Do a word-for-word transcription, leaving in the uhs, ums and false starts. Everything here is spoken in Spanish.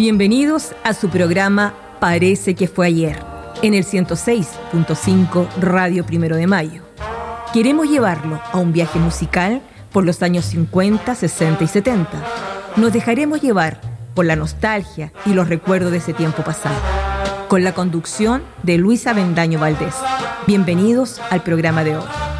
Bienvenidos a su programa Parece que fue ayer, en el ciento seis punto cinco Radio Primero de Mayo. Queremos llevarlo a un viaje musical por los años cincuenta, sesenta y setenta. Nos dejaremos llevar por la nostalgia y los recuerdos de ese tiempo pasado, con la conducción de Luisa Bendaño Valdés. Bienvenidos al programa de hoy.